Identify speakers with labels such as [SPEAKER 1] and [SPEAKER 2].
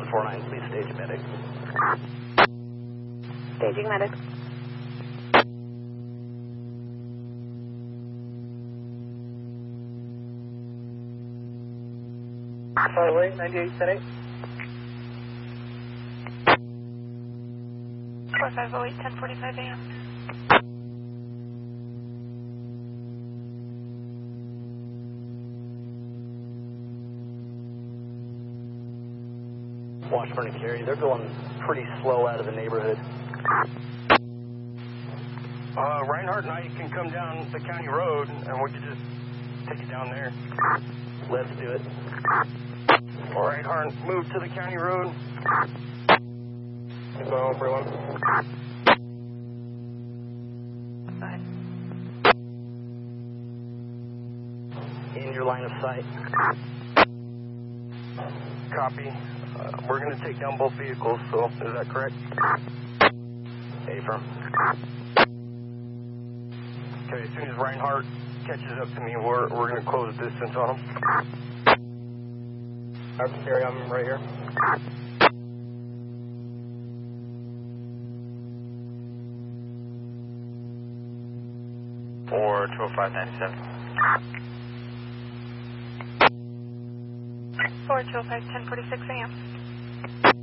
[SPEAKER 1] 449, please stage a medic.
[SPEAKER 2] Staging medic.
[SPEAKER 3] Wait, 9878.
[SPEAKER 2] 4508, 10:45 a.m.
[SPEAKER 1] Washburn and Cary, they're going pretty slow out of the neighborhood.
[SPEAKER 4] Reinhardt and I can come down the county road and we can just take it down there.
[SPEAKER 1] Let's do it.
[SPEAKER 4] All right, Reinhardt, move to the county road.
[SPEAKER 3] It's going on for one.
[SPEAKER 1] In your line of sight.
[SPEAKER 4] Copy. We're going to take down both vehicles, so is that correct?
[SPEAKER 1] Affirm.
[SPEAKER 4] Okay, as soon as Reinhardt catches up to me, we're going to close distance on him.
[SPEAKER 3] Cary, I'm right here.
[SPEAKER 4] For 20597.
[SPEAKER 2] 4205, 10:46 a.m.